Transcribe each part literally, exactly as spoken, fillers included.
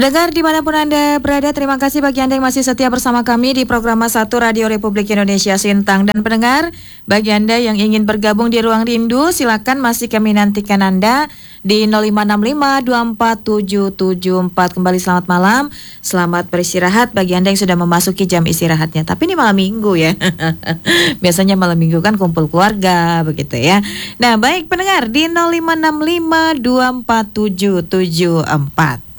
Pendengar dimanapun Anda berada, terima kasih bagi Anda yang masih setia bersama kami di program satu Radio Republik Indonesia Sintang. Dan pendengar, bagi Anda yang ingin bergabung di Ruang Rindu, silakan masih kami nantikan Anda di nol lima enam lima dua empat tujuh tujuh empat. Kembali selamat malam, selamat beristirahat bagi Anda yang sudah memasuki jam istirahatnya. Tapi ini malam minggu ya, biasanya malam minggu kan kumpul keluarga begitu ya. Nah baik pendengar, di nol lima enam lima dua empat tujuh tujuh empat.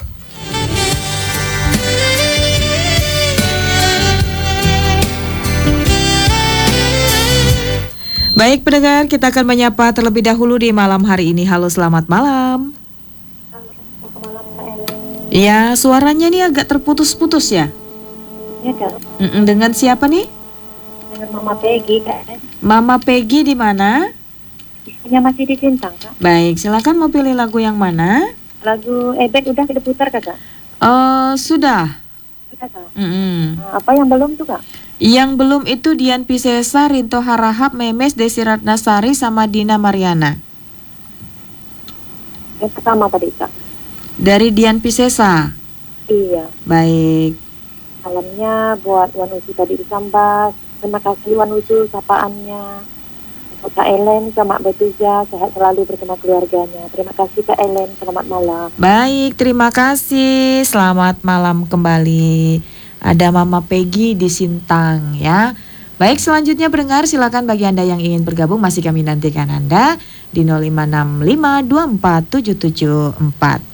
Baik pendengar, kita akan menyapa terlebih dahulu di malam hari ini. Halo, selamat malam. Selamat malam, Kak Ellen. Ya, suaranya nih agak terputus-putus ya. Ya, Kak. Mm-mm, dengan siapa nih? Dengan Mama Peggy, Kak. Mama Peggy di mana? Istrinya masih di Sintang, Kak. Baik, silakan mau pilih lagu yang mana? Lagu Ebek udah kita putar, Kak. Oh, sudah. Sudah, Kak. Mm-mm. Nah, apa yang belum tuh, Kak? Yang belum itu Dian Piscesa, Rinto Harahap, Memes, Desi Ratnasari, sama Dina Mariana. Yang pertama tadi, Kak. Dari Dian Piscesa. Iya. Baik. Salamnya buat Wan Usu tadi di Sambas. Terima kasih Wan Usu sapaannya. Untuk Kak Ellen sama Betuja, sehat selalu bersama keluarganya. Terima kasih Kak Ellen, selamat malam. Baik, terima kasih. Selamat malam kembali. Ada Mama Peggy di Sintang ya. Baik, selanjutnya pendengar, silakan bagi Anda yang ingin bergabung masih kami nantikan Anda di nol lima enam lima dua empat tujuh tujuh empat.